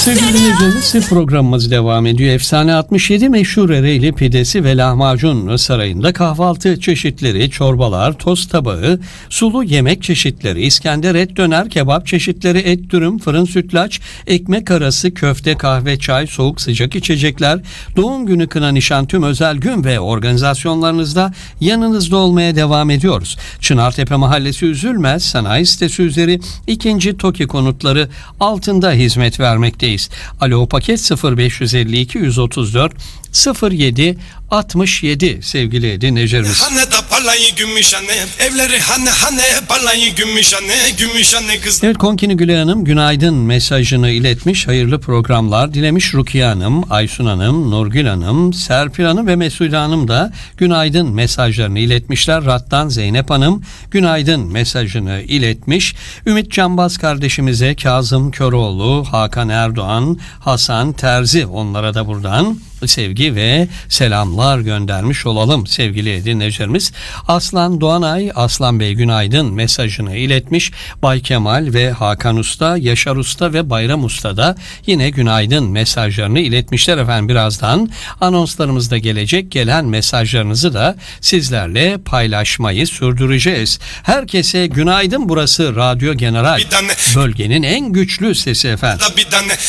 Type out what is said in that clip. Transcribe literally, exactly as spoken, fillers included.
Sevgili dinleyicilerimiz, programımız devam ediyor. Efsane altmış yedi meşhur Ereğli pidesi ve lahmacun sarayında kahvaltı çeşitleri, çorbalar, tost tabağı, sulu yemek çeşitleri, İskender et döner, kebap çeşitleri, et dürüm, fırın sütlaç, ekmek arası, köfte, kahve, çay, soğuk sıcak içecekler, doğum günü, kına, nişan, tüm özel gün ve organizasyonlarınızda yanınızda olmaya devam ediyoruz. Çınartepe Mahallesi Üzülmez Sanayi Sitesi üzeri ikinci TOKİ konutları altında hizmet vermekteyiz. Alo paket sıfır beş yüz elli iki yüz otuz dört sıfır yedi altmış yedi sevgili dinleyicilerimiz. Hane da parlayı gümüşhane, evleri hane hane parlayı gümüşhane, gümüşhane kız. Evet, Konkini Gülay Hanım günaydın mesajını iletmiş, hayırlı programlar dilemiş. Rukiye Hanım, Aysun Hanım, Nurgül Hanım, Serpil Hanım ve Mesude Hanım da günaydın mesajlarını iletmişler. Rattan Zeynep Hanım günaydın mesajını iletmiş. Ümit Canbaz kardeşimize, Kazım Köroğlu, Hakan Erdoğan, Hasan Terzi, onlara da buradan sevgi ve selamlar göndermiş olalım sevgili dinleyicilerimiz. Aslan Doğanay, Aslan Bey günaydın mesajını iletmiş. Bay Kemal ve Hakan Usta, Yaşar Usta ve Bayram Usta da yine günaydın mesajlarını iletmişler efendim. Birazdan anonslarımızda gelecek, gelen mesajlarınızı da sizlerle paylaşmayı sürdüreceğiz. Herkese günaydın, burası Radyo General, bölgenin en güçlü sesi efendim. Bir tane